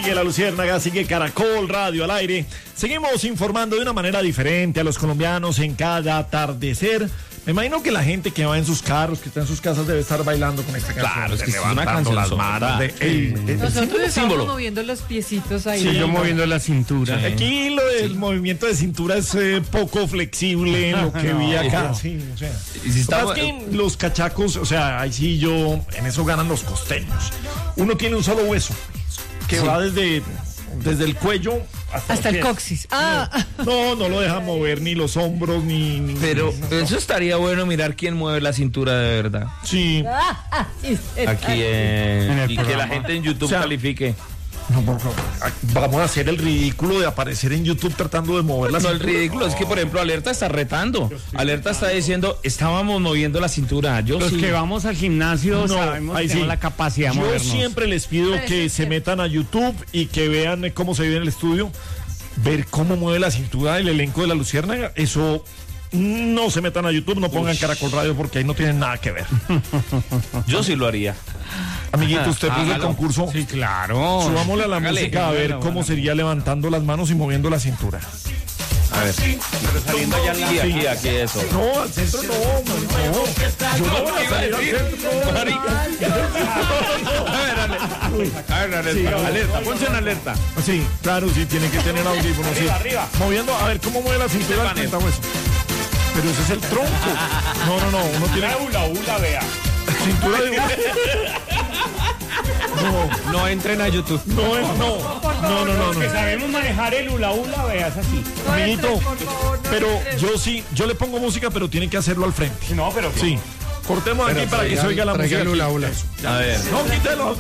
Sigue La Luciérnaga, sigue Caracol Radio al aire. Seguimos informando de una manera diferente a los colombianos en cada atardecer. Me imagino que la gente que va en sus carros, que está en sus casas, debe estar bailando con esta canción. Claro, es que es una levantando canción las manos. Nosotros estamos símbolo. moviendo los piecitos ahí. Sí, yo moviendo la cintura. Sí. Aquí el movimiento de cintura es poco flexible en lo que vi acá. Sí, o sea. Y si está- Lo que pasa es que los cachacos, o sea, ahí sí en eso ganan los costeños. Uno tiene un solo hueso que va desde el cuello Hasta los el pies. coxis. No lo deja mover ni los hombros ni Pero ni- eso estaría bueno, mirar quién mueve la cintura de verdad. Sí. Aquí el y que la programa. gente en YouTube O sea, califique. No, por favor. Vamos a hacer el ridículo de aparecer en YouTube tratando de mover la No, el cintura. ridículo es que, por ejemplo, Alerta está retando. Alerta está diciendo, estábamos moviendo la cintura. Yo Los sí. que vamos al gimnasio No, sabemos ahí que tenemos sí. la capacidad de Yo movernos. siempre les pido Pero que eso se es metan a YouTube y que vean cómo se vive en el estudio, ver cómo mueve la cintura del elenco de La Luciérnaga. Eso no se metan a YouTube, no pongan Caracol Radio porque ahí no tienen nada que ver. Yo sí lo haría. Amiguito, usted puso el Hágalo. concurso. Sí, claro. Subámosle a la Hágale. música a ver Bueno, cómo bueno. sería levantando las manos y moviendo la cintura. A ver. Saliendo allá aquí, eso. No, al centro no. Yo no voy a salir al centro. A ver, alerta. Alerta, ponse en alerta. Sí, claro, sí, tiene que tener audífonos. Sí. Arriba. Moviendo, a ver, ¿cómo mueve la cintura al hueso? Pero ese es el tronco. No, uno tiene Ula, vea. cintura de... No entren a YouTube. No. Sabemos manejar el hula vea, es así. Amiguito, pero yo le pongo música, pero tiene que hacerlo al frente. No, pero Sí. Cortemos aquí para que se oiga la música. hula. A ver. No, quítelo.